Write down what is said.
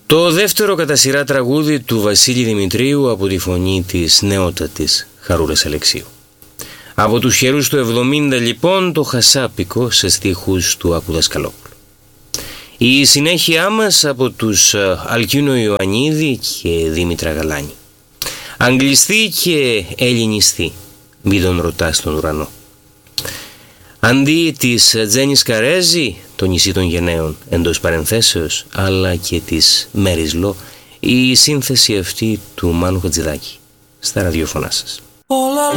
Το δεύτερο κατά σειρά τραγούδι του Βασίλη Δημητρίου από τη φωνή της νεότατης Χαρούλας Αλεξίου. Από τους χερούς του 70 λοιπόν το Χασάπικο σε στίχους του Άκου Δασκαλόπουλου. Η συνέχειά μας από τους Αλκίνο Ιωαννίδη και Δήμητρα Γαλάνη. Αγγλιστή και ελληνιστή, μη τον ρωτάς στον ουρανό. Αντί της Τζένης Καρέζη, το νησί των γενναίων εντός παρενθέσεως, αλλά και της Μέρις Λο, η σύνθεση αυτή του Μάνου Χατζηδάκη στα ραδιοφωνά σας.